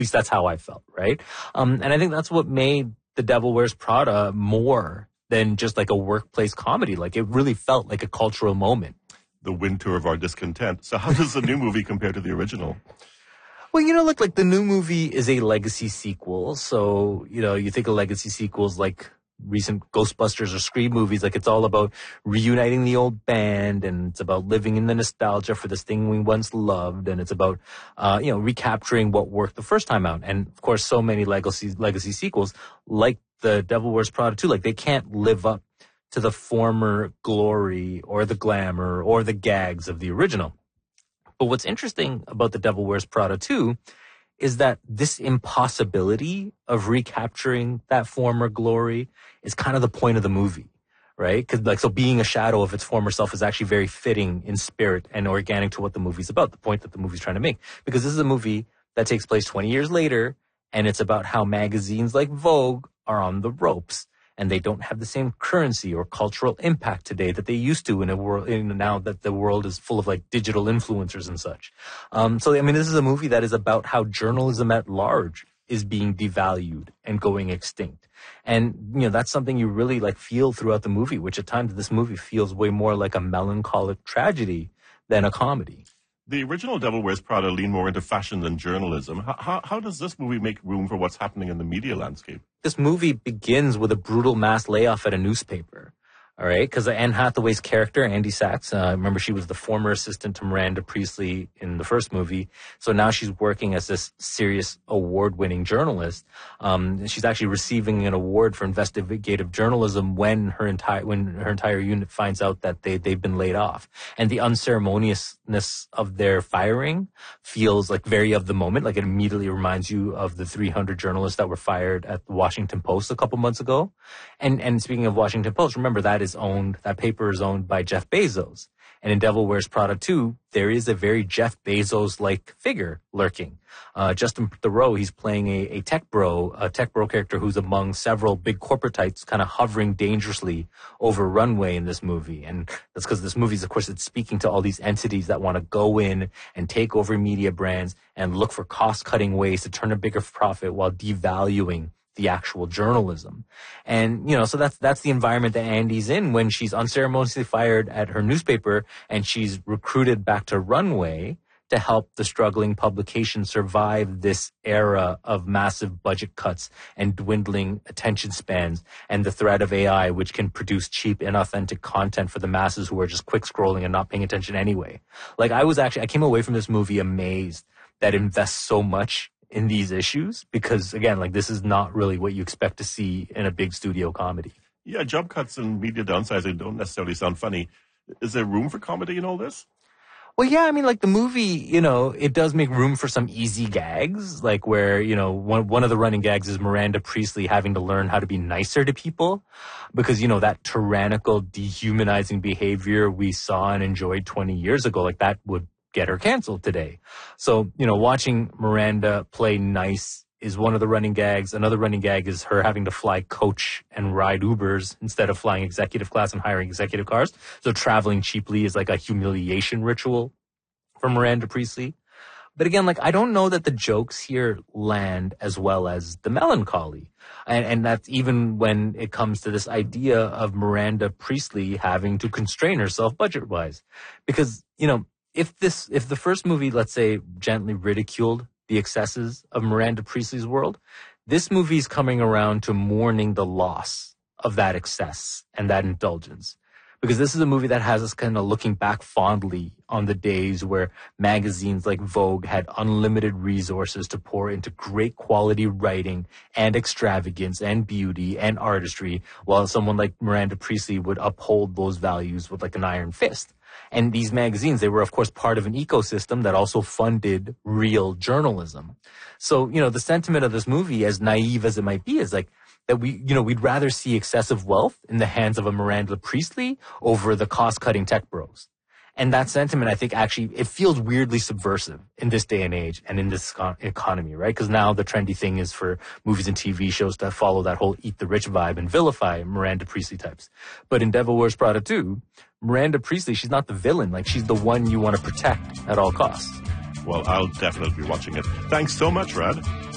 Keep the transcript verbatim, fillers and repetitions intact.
least that's how I felt, right? Um, and I think that's what made The Devil Wears Prada more than just like a workplace comedy. Like it really felt like a cultural moment. The winter of our discontent. So how does the new movie compare to the original? Well, you know, look, like the new movie is a legacy sequel. So, you know, you think of legacy sequels like recent Ghostbusters or Scream movies, like it's all about reuniting the old band, and it's about living in the nostalgia for this thing we once loved, and it's about, uh, you know, recapturing what worked the first time out. And of course, so many legacy, legacy sequels, like The Devil Wears Prada two, like they can't live up to the former glory or the glamour or the gags of the original. But what's interesting about The Devil Wears Prada two is that this impossibility of recapturing that former glory is kind of the point of the movie, right? Because like, so being a shadow of its former self is actually very fitting in spirit and organic to what the movie's about, the point that the movie's trying to make. Because this is a movie that takes place twenty years later, and it's about how magazines like Vogue are on the ropes, and they don't have the same currency or cultural impact today that they used to in a world, in now that the world is full of like digital influencers and such. Um, so, I mean, this is a movie that is about how journalism at large is being devalued and going extinct. And, you know, that's something you really like feel throughout the movie, which at times this movie feels way more like a melancholic tragedy than a comedy. The original Devil Wears Prada leaned more into fashion than journalism. How, how, how does this movie make room for what's happening in the media landscape? This movie begins with a brutal mass layoff at a newspaper. All right, because Anne Hathaway's character, Andy Sachs, uh, remember she was the former assistant to Miranda Priestley in the first movie. So now she's working as this serious award-winning journalist. Um, she's actually receiving an award for investigative journalism when her entire when her entire unit finds out that they they've been laid off. And the unceremoniousness of their firing feels like very of the moment. Like it immediately reminds you of the three hundred journalists that were fired at the Washington Post a couple months ago. And and speaking of Washington Post, remember that is owned, that paper is owned by Jeff Bezos. And in Devil Wears Prada two, there is a very Jeff Bezos-like figure lurking. Uh, Justin Theroux, he's playing a, a tech bro, a tech bro character who's among several big corporatites kind of hovering dangerously over runway in this movie. And that's because this movie is, of course, it's speaking to all these entities that want to go in and take over media brands and look for cost-cutting ways to turn a bigger profit while devaluing the actual journalism. And, you know, so that's, that's the environment that Andy's in when she's unceremoniously fired at her newspaper and she's recruited back to Runway to help the struggling publication survive this era of massive budget cuts and dwindling attention spans and the threat of A I, which can produce cheap, inauthentic content for the masses who are just quick scrolling and not paying attention anyway. Like I was actually, I came away from this movie amazed that it invests so much in these issues, because again, like this is not really what you expect to see in a big studio comedy. Yeah, job cuts and media downsizing don't necessarily sound funny. Is there room for comedy in all this? Well, yeah, I mean, like the movie, you know, it does make room for some easy gags, like where, you know, one, one of the running gags is Miranda Priestley having to learn how to be nicer to people because, you know, that tyrannical, dehumanizing behavior we saw and enjoyed twenty years ago, like that would get her canceled today. So, you know, watching Miranda play nice is one of the running gags. Another running gag is her having to fly coach and ride Ubers instead of flying executive class and hiring executive cars. So traveling cheaply is like a humiliation ritual for Miranda Priestley. But again, like, I don't know that the jokes here land as well as the melancholy. And, and that's even when it comes to this idea of Miranda Priestley having to constrain herself budget-wise. Because, you know, If this, if the first movie, let's say, gently ridiculed the excesses of Miranda Priestley's world, this movie is coming around to mourning the loss of that excess and that indulgence. Because this is a movie that has us kind of looking back fondly on the days where magazines like Vogue had unlimited resources to pour into great quality writing and extravagance and beauty and artistry, while someone like Miranda Priestley would uphold those values with like an iron fist. And these magazines, they were, of course, part of an ecosystem that also funded real journalism. So, you know, the sentiment of this movie, as naive as it might be, is like that we, you know, we'd rather see excessive wealth in the hands of a Miranda Priestley over the cost-cutting tech bros. And that sentiment, I think, actually, it feels weirdly subversive in this day and age and in this economy, right? Because now the trendy thing is for movies and T V shows to follow that whole eat the rich vibe and vilify Miranda Priestley types. But in Devil Wears Prada two, Miranda Priestley, she's not the villain. Like, she's the one you want to protect at all costs. Well, I'll definitely be watching it. Thanks so much, Rad.